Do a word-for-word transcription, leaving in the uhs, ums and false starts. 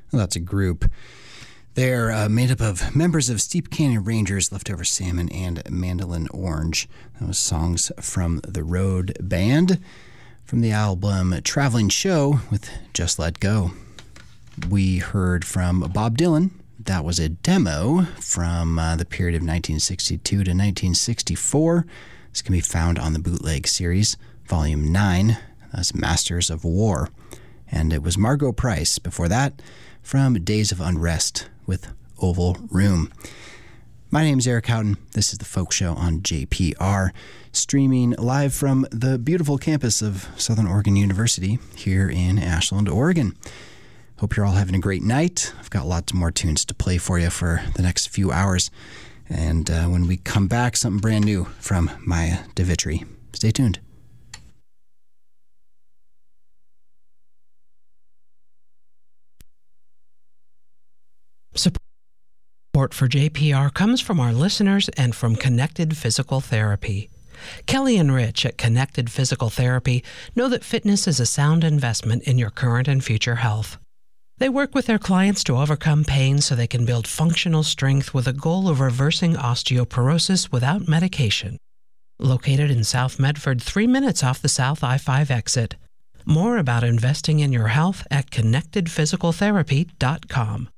Well, that's a group. They're uh, made up of members of Steep Canyon Rangers, Leftover Salmon, and Mandolin Orange. That was songs from the Road Band from the album Traveling Show with Just Let Go. We heard from Bob Dylan. That was a demo from uh, the period of nineteen sixty-two to nineteen sixty-four. This can be found on the Bootleg series, Volume nine. That's Masters of War. And it was Margot Price before that from Days of Unrest with Oval Room. My name is Eric Houghton. This is the Folk Show on J P R, streaming live from the beautiful campus of Southern Oregon University here in Ashland, Oregon. Hope you're all having a great night. I've got lots more tunes to play for you for the next few hours. And uh, when we come back, something brand new from Maya DeVitri. Stay tuned. Support for J P R comes from our listeners and from Connected Physical Therapy. Kelly and Rich at Connected Physical Therapy know that fitness is a sound investment in your current and future health. They work with their clients to overcome pain so they can build functional strength with a goal of reversing osteoporosis without medication. Located in South Medford, three minutes off the South I five exit. More about investing in your health at connected physical therapy dot com.